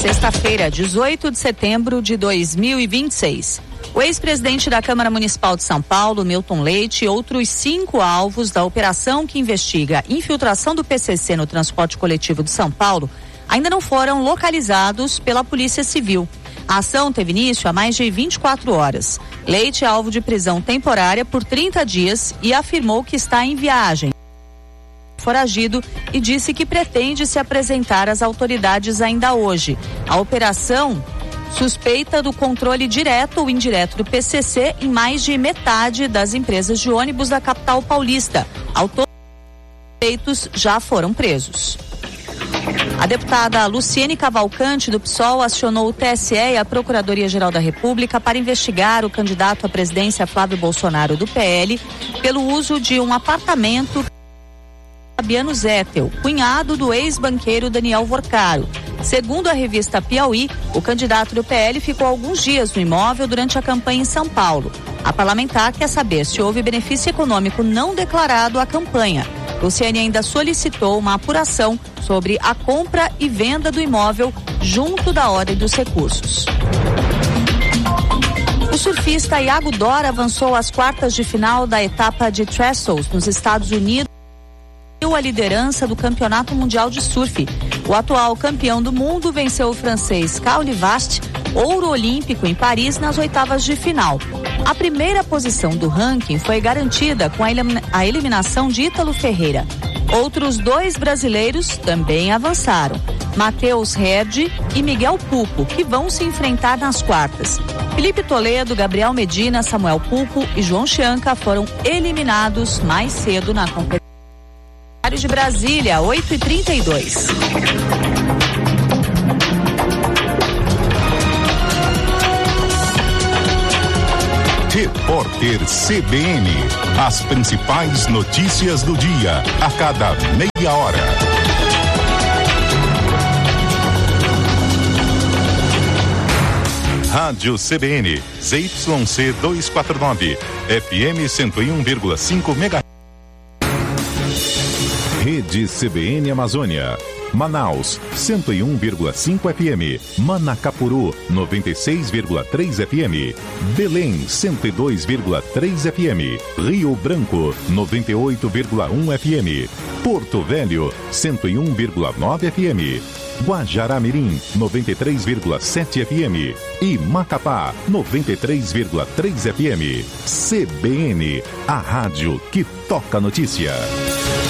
Sexta-feira, 18 de setembro de 2026. O ex-presidente da Câmara Municipal de São Paulo, Milton Leite, e outros 5 alvos da operação que investiga infiltração do PCC no transporte coletivo de São Paulo ainda não foram localizados pela Polícia Civil. A ação teve início há mais de 24 horas. Leite é alvo de prisão temporária por 30 dias e afirmou que está em viagem. Foragido e disse que pretende se apresentar às autoridades ainda hoje. A operação suspeita do controle direto ou indireto do PCC em mais de metade das empresas de ônibus da capital paulista. Autores suspeitos já foram presos. A deputada Luciene Cavalcante, do PSOL, acionou o TSE e a Procuradoria-Geral da República para investigar o candidato à presidência Flávio Bolsonaro, do PL, pelo uso de um apartamento Fabiano Zettel, cunhado do ex-banqueiro Daniel Vorcaro. Segundo a revista Piauí, o candidato do PL ficou alguns dias no imóvel durante a campanha em São Paulo. A parlamentar quer saber se houve benefício econômico não declarado à campanha. Luciane ainda solicitou uma apuração sobre a compra e venda do imóvel junto da Ordem dos Recursos. O surfista Iago Dora avançou às quartas de final da etapa de Trestles, nos Estados Unidos, e a liderança do Campeonato Mundial de Surf. O atual campeão do mundo venceu o francês Carl Vast, ouro olímpico em Paris, nas oitavas de final. A primeira posição do ranking foi garantida com a eliminação de Ítalo Ferreira. Outros 2 brasileiros também avançaram: Matheus Herdi e Miguel Pupo, que vão se enfrentar nas quartas. Felipe Toledo, Gabriel Medina, Samuel Pupo e João Chianca foram eliminados mais cedo na competição. De Brasília, 8h32. Repórter CBN. As principais notícias do dia, a cada meia hora. Rádio CBN, ZYC 249, FM 101,5 MHz. Rede CBN Amazônia. Manaus, 101,5 FM. Manacapuru, 96,3 FM. Belém, 102,3 FM. Rio Branco, 98,1 FM. Porto Velho, 101,9 FM. Guajará-Mirim, 93,7 FM. E Macapá, 93,3 FM. CBN, a rádio que toca notícia.